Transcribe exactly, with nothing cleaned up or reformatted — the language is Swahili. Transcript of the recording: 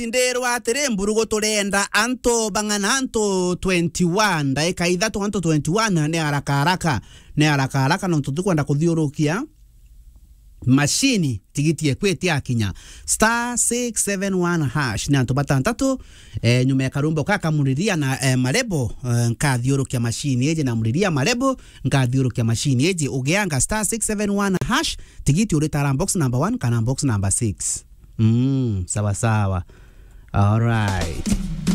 Ndero atere mburugo turenda anto bangana anto twenty-one daika ithatu anto twenty-one ne haraka haraka ne haraka haraka no tutukwenda kuthiurukia mashini tigiti ekweti akinya star six seven one hash ne anto batantatu eh, nyume karumbo kaka muriria na eh, marebo eh, nkathiurukia mashini eje na muriria marebo nkathiurukia mashini eje ugeanga star six seven one hash tigiti uritara box number one kana box number six. Mm, sawa sawa. All right.